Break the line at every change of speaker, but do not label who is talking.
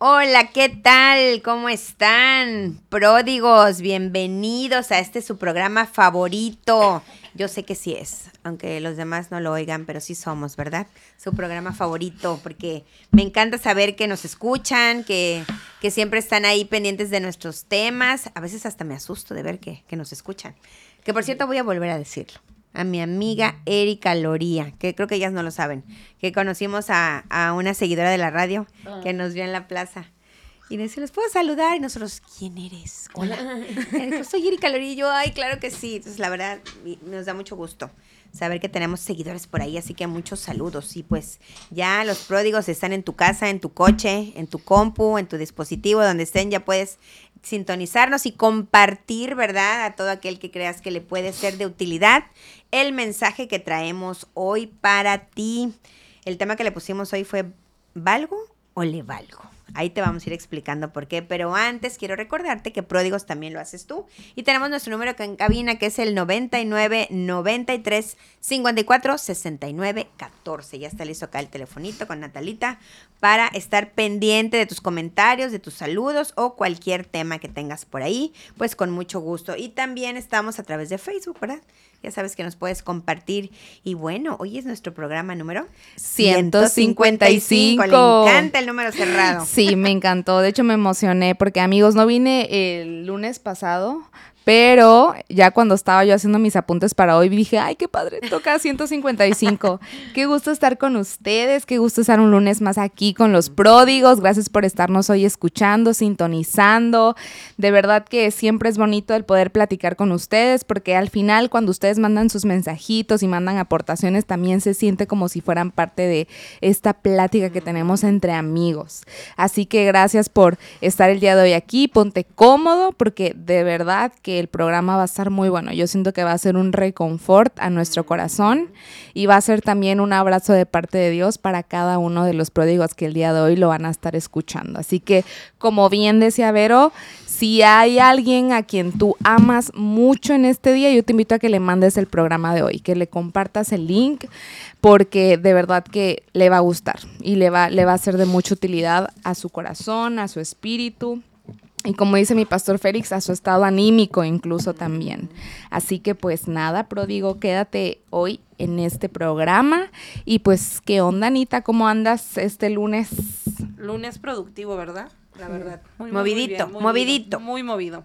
Hola, ¿qué tal? ¿Cómo están? Pródigos, bienvenidos a su programa favorito. Yo sé que sí es, aunque los demás no lo oigan, pero sí somos, ¿verdad? Su programa favorito, porque me encanta saber que nos escuchan, que siempre están ahí pendientes de nuestros temas. A veces hasta me asusto de ver que nos escuchan. Que por cierto voy a volver a decirlo. A mi amiga Erika Loría, que creo que ellas no lo saben, que conocimos a una seguidora de la radio que nos vio en la plaza. Y nos dice, ¿les puedo saludar? Y nosotros, ¿quién eres? Hola. Dijo, soy Erika Loría. Y yo, ay, claro que sí. Entonces, la verdad, nos da mucho gusto saber que tenemos seguidores por ahí, así que muchos saludos. Y pues ya los pródigos están en tu casa, en tu coche, en tu compu, en tu dispositivo, donde estén, ya puedes sintonizarnos y compartir, ¿verdad? A todo aquel que creas que le puede ser de utilidad el mensaje que traemos hoy para ti. El tema que le pusimos hoy fue ¿valgo o le valgo? Ahí te vamos a ir explicando por qué, pero antes quiero recordarte que Pródigos también lo haces tú. Y tenemos nuestro número en cabina, que es el 99 93 54 69 14. Ya está listo acá el telefonito con Natalita para estar pendiente de tus comentarios, de tus saludos o cualquier tema que tengas por ahí, pues con mucho gusto. Y también estamos a través de Facebook, ¿verdad? Ya sabes que nos puedes compartir. Y bueno, hoy es nuestro programa número 155. Le encanta el número cerrado.
Sí, me encantó. De hecho, me emocioné porque, amigos, no vine el lunes pasado, pero ya cuando estaba yo haciendo mis apuntes para hoy, dije, ay, qué padre, toca 155. Qué gusto estar con ustedes, qué gusto estar un lunes más aquí con los pródigos. Gracias por estarnos hoy escuchando, sintonizando. De verdad que siempre es bonito el poder platicar con ustedes, porque al final cuando ustedes mandan sus mensajitos y mandan aportaciones, también se siente como si fueran parte de esta plática que tenemos entre amigos. Así que gracias por estar el día de hoy aquí. Ponte cómodo, porque de verdad que el programa va a estar muy bueno. Yo siento que va a ser un reconfort a nuestro corazón y va a ser también un abrazo de parte de Dios para cada uno de los pródigos que el día de hoy lo van a estar escuchando. Así que, como bien decía Vero, si hay alguien a quien tú amas mucho en este día, yo te invito a que le mandes el programa de hoy, que le compartas el link, porque de verdad que le va a gustar y le va a ser de mucha utilidad a su corazón, a su espíritu. Y como dice mi pastor Félix, a su estado anímico incluso también. Así que pues nada, pródigo, quédate hoy en este programa. Y pues, ¿qué onda, Anita? ¿Cómo andas este lunes?
Lunes productivo, ¿verdad? La verdad.
Movidito.
Muy movido.